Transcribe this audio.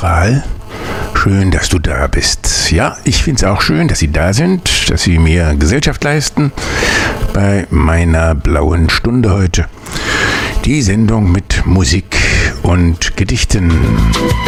Karl. Schön, dass du da bist. Ja, ich finde es auch schön, dass Sie da sind, dass Sie mir Gesellschaft leisten bei meiner blauen Stunde heute. Die Sendung mit Musik und Gedichten.